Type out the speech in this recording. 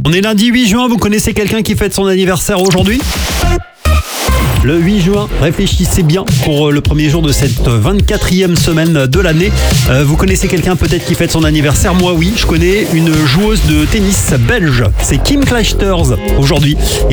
On est lundi 8 juin, vous connaissez quelqu'un qui fête son anniversaire aujourd'hui ? Le 8 juin, réfléchissez bien pour le premier jour de cette 24e semaine de l'année. Vous connaissez quelqu'un peut-être qui fête son anniversaire ? Moi oui, je connais une joueuse de tennis belge. C'est Kim Clijsters aujourd'hui.